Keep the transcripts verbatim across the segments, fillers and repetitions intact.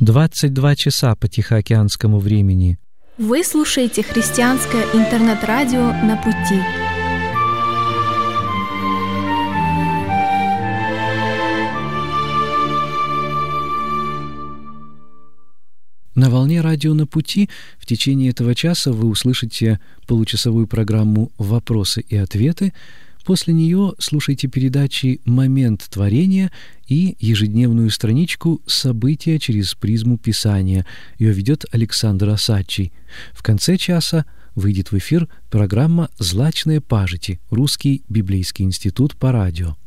двадцать два часа по тихоокеанскому времени. Вы слушаете христианское интернет-радио «На пути». На волне радио «На пути» в течение этого часа вы услышите получасовую программу «Вопросы и ответы». После нее слушайте передачи «Момент творения» и ежедневную страничку «События через призму Писания». Ее ведет Александр Осадчий. В конце часа выйдет в эфир программа «Злачные пажити» Русский библейский институт по радио.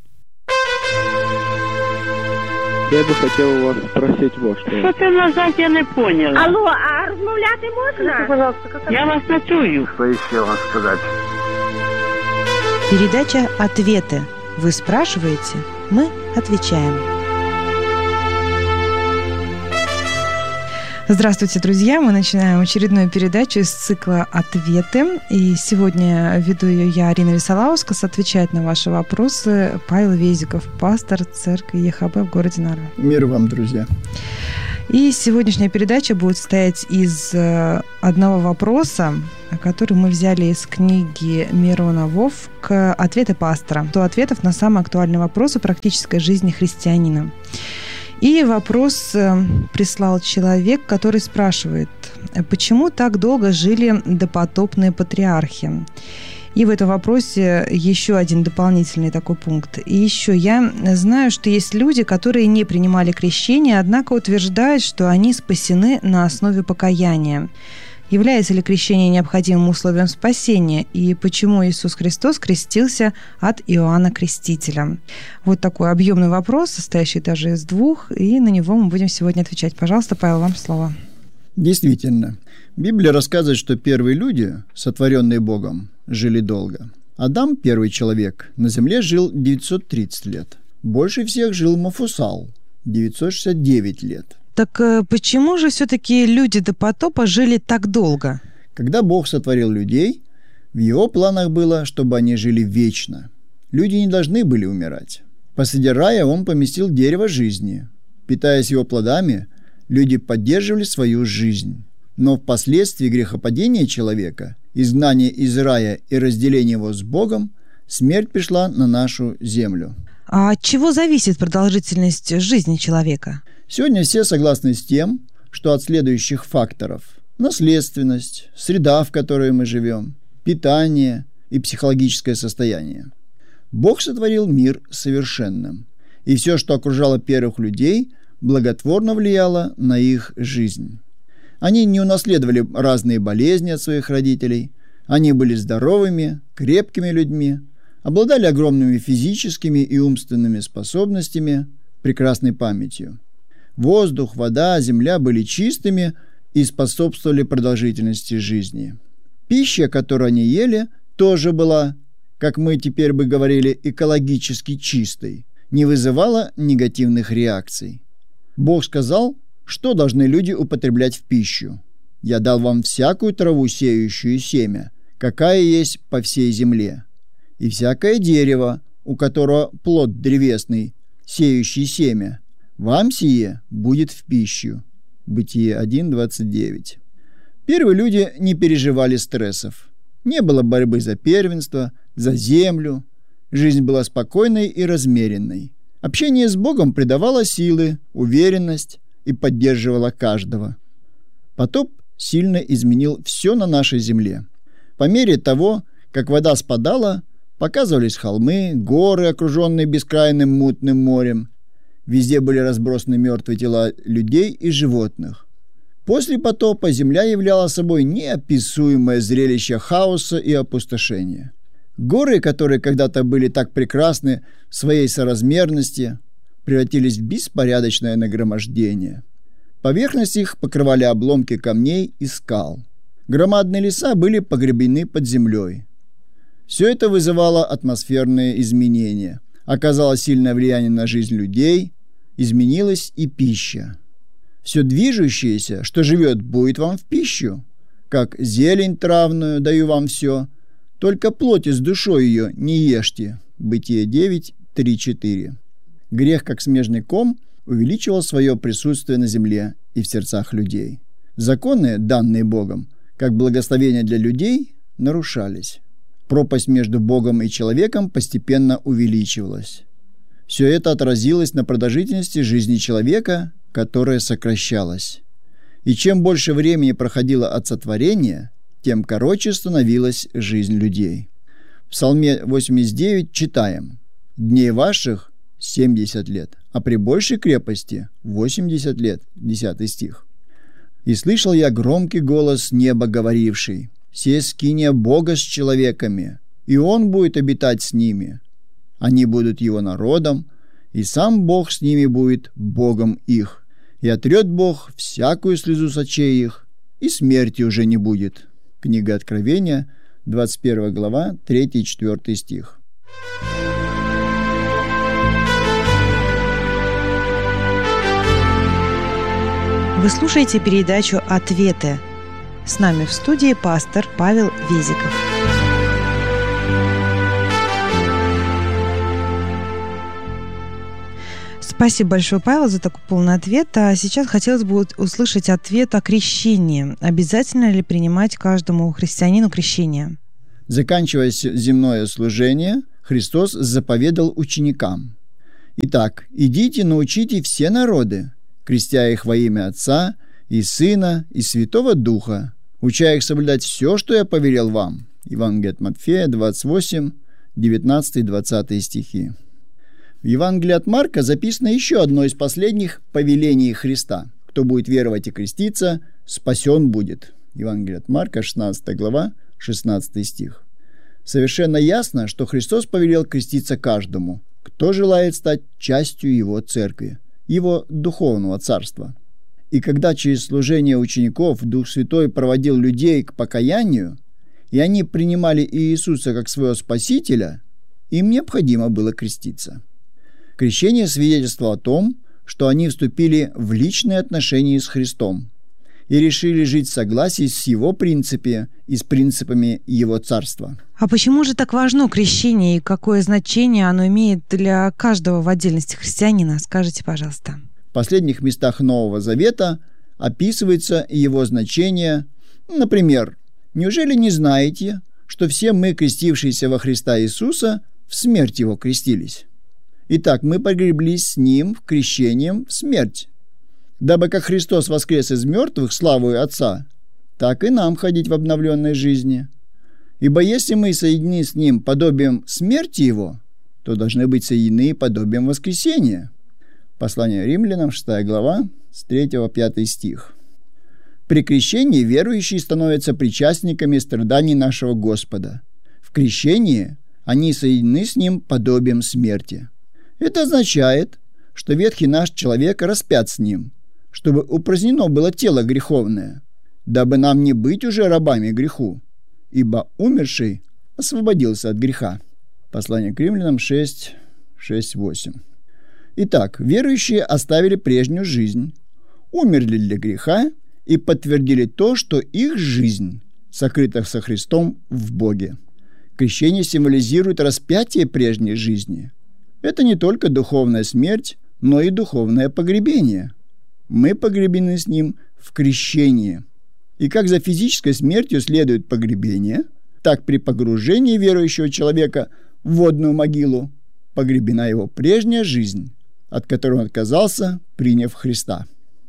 Я бы хотел у вас спросить вот что. Що ти назад, я не поняла. Алло, а розмовляти можна? Пожалуйста, как я вас не чую. Что еще вам сказать? Передача «Ответы». Вы спрашиваете, мы отвечаем. Здравствуйте, друзья! Мы начинаем очередную передачу из цикла «Ответы». И сегодня веду ее я, Арина Висолаускас. Отвечает на ваши вопросы Павел Везиков, пастор церкви ЕХБ в городе Нарва. Мир вам, друзья! И сегодняшняя передача будет состоять из одного вопроса, который мы взяли из книги Мирона Вовк «Ответы пастора». То ответов на самые актуальные вопросы практической жизни христианина. И вопрос прислал человек, который спрашивает, почему так долго жили допотопные патриархи? И в этом вопросе еще один дополнительный такой пункт. И еще я знаю, что есть люди, которые не принимали крещение, однако утверждают, что они спасены на основе покаяния. Является ли крещение необходимым условием спасения? И почему Иисус Христос крестился от Иоанна Крестителя? Вот такой объемный вопрос, состоящий даже из двух, и на него мы будем сегодня отвечать. Пожалуйста, Павел, вам слово. Действительно, Библия рассказывает, что первые люди, сотворенные Богом, жили долго. Адам, первый человек, на земле жил девятьсот тридцать лет. Больше всех жил Мафусал, девятьсот шестьдесят девять лет. Так почему же все-таки люди до потопа жили так долго? Когда Бог сотворил людей, в его планах было, чтобы они жили вечно. Люди не должны были умирать. Посреди рая он поместил дерево жизни. Питаясь его плодами, люди поддерживали свою жизнь. Но впоследствии грехопадения человека, изгнания из рая и разделения его с Богом, смерть пришла на нашу землю. А от чего зависит продолжительность жизни человека? Сегодня все согласны с тем, что от следующих факторов – наследственность, среда, в которой мы живем, питание и психологическое состояние. Бог сотворил мир совершенным, и все, что окружало первых людей, благотворно влияло на их жизнь. Они не унаследовали разные болезни от своих родителей, они были здоровыми, крепкими людьми, обладали огромными физическими и умственными способностями, прекрасной памятью. Воздух, вода, земля были чистыми и способствовали продолжительности жизни. Пища, которую они ели, тоже была, как мы теперь бы говорили, экологически чистой, не вызывала негативных реакций. Бог сказал, что должны люди употреблять в пищу. «Я дал вам всякую траву, сеющую семя, какая есть по всей земле, и всякое дерево, у которого плод древесный, сеющий семя, вам сие будет в пищу». Бытие один двадцать девять. Первые люди не переживали стрессов. Не было борьбы за первенство, за землю. Жизнь была спокойной и размеренной. Общение с Богом придавало силы, уверенность и поддерживало каждого. Потоп сильно изменил все на нашей земле. По мере того, как вода спадала, показывались холмы, горы, окруженные бескрайним мутным морем. Везде были разбросаны мертвые тела людей и животных. После потопа земля являла собой неописуемое зрелище хаоса и опустошения. Горы, которые когда-то были так прекрасны в своей соразмерности, превратились в беспорядочное нагромождение. Поверхность их покрывали обломки камней и скал. Громадные леса были погребены под землей. Все это вызывало атмосферные изменения, оказало сильное влияние на жизнь людей, изменилась и пища. Все движущееся, что живет, будет вам в пищу. Как зелень травную даю вам все, только плоти с душой ее не ешьте. Бытие девять три четыре. Грех, как смежный ком, увеличивал свое присутствие на земле, и в сердцах людей. Законы, данные Богом, как благословение для людей, нарушались. Пропасть между Богом и человеком постепенно увеличивалась. Все это отразилось на продолжительности жизни человека, которая сокращалась. И чем больше времени проходило от сотворения, тем короче становилась жизнь людей. В Псалме восемьдесят девять читаем: «Дней ваших семьдесят лет, а при большей крепости восемьдесят лет». десятый стих. «И слышал я громкий голос неба, говоривший: се скиния Бога с человеками, и Он будет обитать с ними. Они будут Его народом, и сам Бог с ними будет Богом их. И отрет Бог всякую слезу с очей их, и смерти уже не будет». Книга Откровения, двадцать первая глава, третий и четвёртый стих. Вы слушаете передачу «Ответы». С нами в студии пастор Павел Везиков. Спасибо большое, Павел, за такой полный ответ. А сейчас хотелось бы услышать ответ о крещении. Обязательно ли принимать каждому христианину крещение? Заканчивая земное служение, Христос заповедал ученикам: «Итак, идите, научите все народы, крестя их во имя Отца и Сына и Святого Духа, уча их соблюдать все, что я повелел вам». Евангелие от Матфея, двадцать восемь, девятнадцатый и двадцатый стихи. В Евангелии от Марка записано еще одно из последних повелений Христа: «Кто будет веровать и креститься, спасен будет». Евангелие от Марка, шестнадцатая глава, шестнадцатый стих. Совершенно ясно, что Христос повелел креститься каждому, кто желает стать частью Его церкви, Его духовного царства. И когда через служение учеников Дух Святой проводил людей к покаянию, и они принимали Иисуса как своего Спасителя, им необходимо было креститься. Крещение свидетельствовало о том, что они вступили в личные отношения с Христом и решили жить в согласии с Его принципами и с принципами Его Царства. А почему же так важно крещение и какое значение оно имеет для каждого в отдельности христианина? Скажите, пожалуйста. В последних местах Нового Завета описывается его значение. Например, «Неужели не знаете, что все мы, крестившиеся во Христа Иисуса, в смерть Его крестились? Итак, мы погреблись с Ним в крещением в смерть, дабы как Христос воскрес из мертвых славою Отца, так и нам ходить в обновленной жизни. Ибо если мы соединены с Ним подобием смерти Его, то должны быть соединены подобием воскресения». Послание Римлянам, шестая глава, с третьего по пятый стих. При крещении верующие становятся причастниками страданий нашего Господа. В крещении они соединены с Ним подобием смерти. Это означает, что ветхий наш человек распят с Ним, чтобы упразднено было тело греховное, дабы нам не быть уже рабами греху, ибо умерший освободился от греха. Послание к Римлянам шесть, шесть, восемь. Итак, верующие оставили прежнюю жизнь, умерли для греха и подтвердили то, что их жизнь сокрыта со Христом в Боге. Крещение символизирует распятие прежней жизни. Это не только духовная смерть, но и духовное погребение. Мы погребены с Ним в крещении. И как за физической смертью следует погребение, так при погружении верующего человека в водную могилу погребена его прежняя жизнь, от которой он отказался, приняв Христа.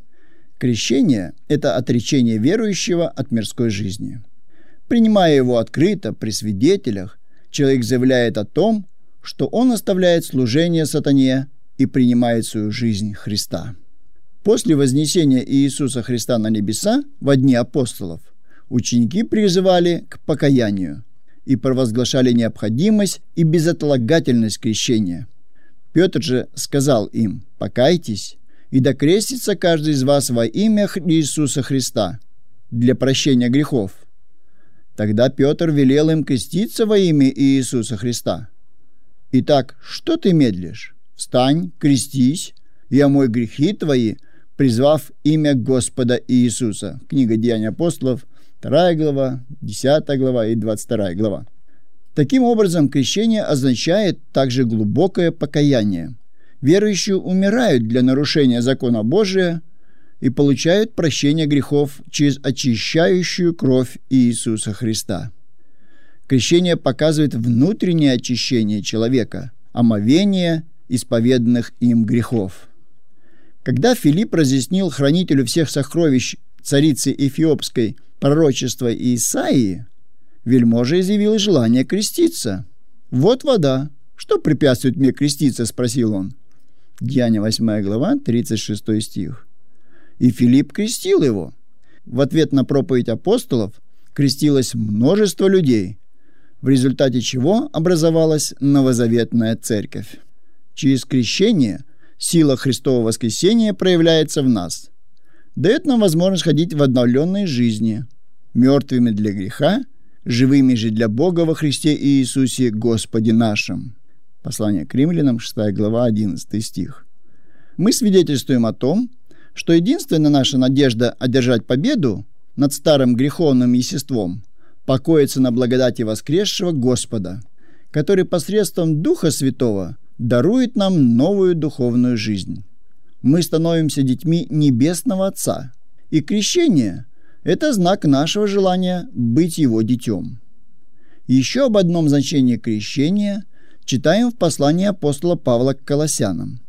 Крещение – это отречение верующего от мирской жизни. Принимая его открыто при свидетелях, человек заявляет о том, что он оставляет служение сатане и принимает свою жизнь Христа. После вознесения Иисуса Христа на небеса во дни апостолов ученики призывали к покаянию и провозглашали необходимость и безотлагательность крещения. Петр же сказал им: «Покайтесь, и да крестится каждый из вас во имя Иисуса Христа для прощения грехов». Тогда Петр велел им креститься во имя Иисуса Христа. «Итак, что ты медлишь? Встань, крестись, и омой грехи твои, призвав имя Господа Иисуса». Книга Деяний апостолов, вторая глава, десятая глава и двадцать вторая глава. Таким образом, крещение означает также глубокое покаяние. Верующие умирают для нарушения закона Божия и получают прощение грехов через очищающую кровь Иисуса Христа. Крещение показывает внутреннее очищение человека, омовение исповеданных им грехов. Когда Филипп разъяснил хранителю всех сокровищ царицы Эфиопской пророчество Исаии, вельможа изъявил желание креститься. «Вот вода. Что препятствует мне креститься?» – спросил он. Деяния восьмая глава, тридцать шестой стих. И Филипп крестил его. В ответ на проповедь апостолов крестилось множество людей, в результате чего образовалась новозаветная церковь. Через крещение сила Христового воскресения проявляется в нас, дает нам возможность ходить в обновленной жизни, мертвыми для греха, живыми же для Бога во Христе Иисусе Господе нашим. Послание к Римлянам, шестая глава, одиннадцатый стих. Мы свидетельствуем о том, что единственная наша надежда одержать победу над старым греховным естеством покоится на благодати воскресшего Господа, который посредством Духа Святого дарует нам новую духовную жизнь. Мы становимся детьми Небесного Отца, и крещение – это знак нашего желания быть Его детем. Еще об одном значении крещения читаем в послании апостола Павла к Колоссянам.